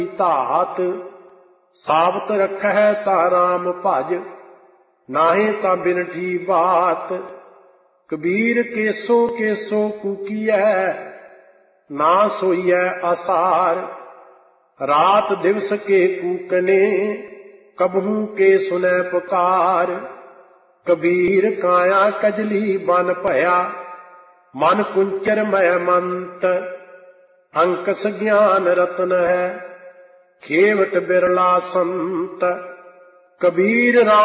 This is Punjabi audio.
ਧਾਤ। ਸਾਬਤ ਰੱਖੈ ਤਾ ਰਾਮ ਭਜ, ਨਾਹੀਂ ਤਾਂ ਬਿਨਠੀ ਬਾਤ। ਕਬੀਰ ਕੇਸੋ ਕੇਸੋ ਕੂਕੀਐ, ਨਾ ਸੋਈਐ ਆਸਾਰ। ਰਾਤ ਦਿਵਸ ਕੇ ਕੂਕਨੇ, ਕਬਹੂ ਕੇ ਸੁਨੈ ਪੁਕਾਰ। ਕਬੀਰ ਕਾਇਆ ਕਜਲੀ ਬਨ ਭਇਆ, ਮਨ ਕੁੰਚਰ ਮੈ ਮੰਤ। ਅੰਕਸ ਗਿਆਨ ਰਤਨ ਹੈ, ਖੇਵਟ ਬਿਰਲਾ ਸੰਤ। ਕਬੀਰ